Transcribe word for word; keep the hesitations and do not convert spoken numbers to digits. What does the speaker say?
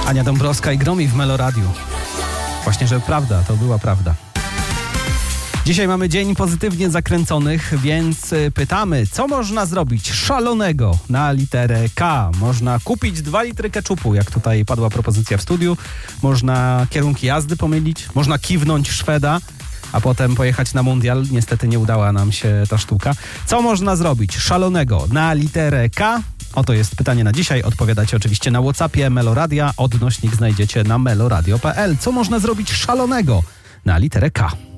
Ania Dąbrowska i Gromi w Meloradiu. Właśnie, że prawda, to była prawda. Dzisiaj mamy dzień pozytywnie zakręconych, więc pytamy, co można zrobić szalonego na literę K? Można kupić dwa litry keczupu, jak tutaj padła propozycja w studiu. Można kierunki jazdy pomylić, można kiwnąć Szweda, a potem pojechać na mundial. Niestety nie udała nam się ta sztuka. Co można zrobić szalonego na literę K? Oto jest pytanie na dzisiaj. Odpowiadacie oczywiście na WhatsAppie Meloradia. Odnośnik znajdziecie na meloradio kropka pe el. Co można zrobić szalonego na literę K?